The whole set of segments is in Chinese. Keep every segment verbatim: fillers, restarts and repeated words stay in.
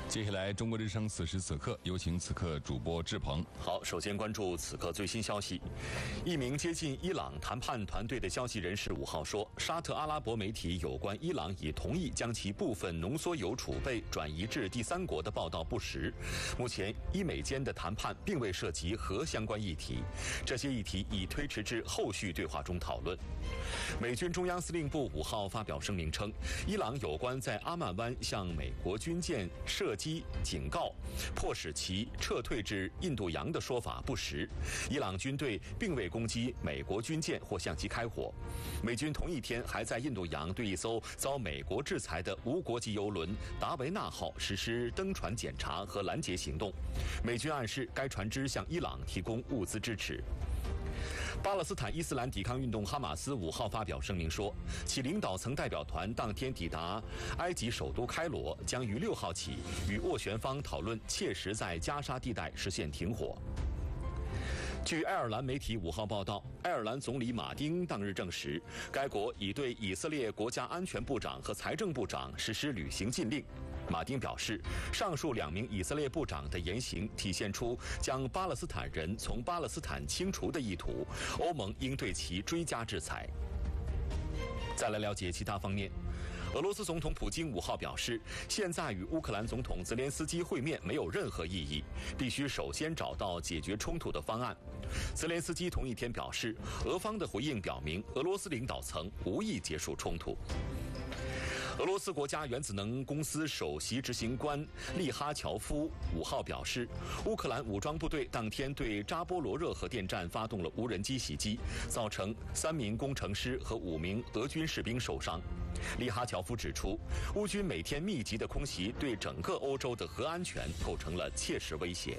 接下来，中国之声此时此刻有请此刻主播志鹏。 好，首先关注此刻最新消息。一名接近伊朗谈判团队的消息人士五号说，沙特阿拉伯媒体有关伊朗已同意将其部分浓缩铀储备转移至第三国的报道不实。目前，伊美间的谈判并未涉及核相关议题，这些议题已推迟至后续对话中讨论。美军中央司令部五号发表声明称，伊朗有关在阿曼湾向美国军舰射击警告，迫使其撤退至印度洋的说法不实。伊朗军队并未攻击美国军舰或向其开火。美军同一天还在印度洋对一艘遭美国制裁的无国籍油轮达维纳号实施登船检查和拦截行动。美军暗示该船只向伊朗提供物资支持。巴勒斯坦伊斯兰抵抗运动哈马斯五号发表声明说，其领导层代表团当天抵达埃及首都开罗，将于六号起与斡旋方讨论切实在加沙地带实现停火。据爱尔兰媒体五号报道，爱尔兰总理马丁当日证实，该国已对以色列国家安全部长和财政部长实施旅行禁令。马丁表示，上述两名以色列部长的言行体现出将巴勒斯坦人从巴勒斯坦清除的意图，欧盟应对其追加制裁。再来了解其他方面。俄罗斯总统普京五号表示，现在与乌克兰总统泽连斯基会面没有任何意义，必须首先找到解决冲突的方案。泽连斯基同一天表示，俄方的回应表明俄罗斯领导层无意结束冲突。俄罗斯国家原子能公司首席执行官利哈乔夫五号表示，乌克兰武装部队当天对扎波罗热核电站发动了无人机袭击，造成三名工程师和五名俄军士兵受伤。利哈乔夫指出，乌军每天密集的空袭对整个欧洲的核安全构成了切实威胁。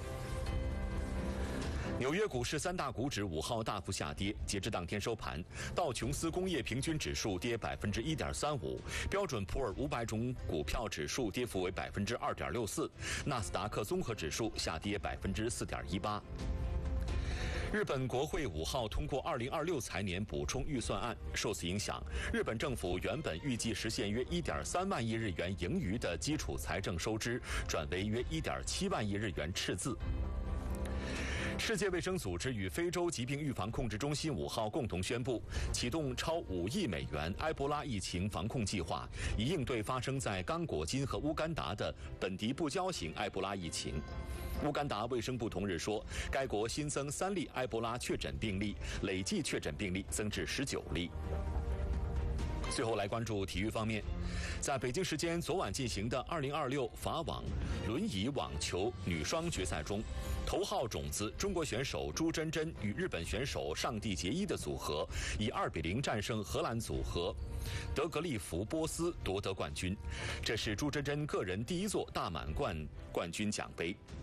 纽约股市三大股指五号大幅下跌，截至当天收盘，道琼斯工业平均指数跌百分之一点三五，标准普尔五百种股票指数跌幅为百分之二点六四，纳斯达克综合指数下跌百分之四点一八。日本国会五号通过二零二六财年补充预算案，受此影响，日本政府原本预计实现约一点三万亿日元盈余的基础财政收支，转为约一点七万亿日元赤字。世界卫生组织与非洲疾病预防控制中心五号共同宣布，启动超五亿美元埃博拉疫情防控计划，以应对发生在刚果金和乌干达的本地不交型埃博拉疫情。乌干达卫生部同日说，该国新增三例埃博拉确诊病例，累计确诊病例增至十九例。最后来关注体育方面，在北京时间昨晚进行的二零二六法网轮椅网球女双决赛中，头号种子中国选手朱珍珍与日本选手上地结衣的组合以二比零战胜荷兰组合德格利弗波斯夺得冠军，这是朱珍珍个人第一座大满贯冠军奖杯。